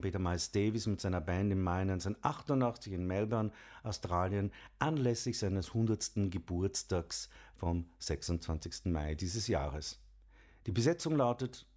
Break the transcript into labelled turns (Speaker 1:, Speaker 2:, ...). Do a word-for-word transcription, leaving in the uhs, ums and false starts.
Speaker 1: Peter Miles Davis mit seiner Band im Mai neunzehnhundertachtundachtzig in Melbourne, Australien, anlässlich seines hundertsten Geburtstags vom sechsundzwanzigsten Mai dieses Jahres. Die Besetzung lautet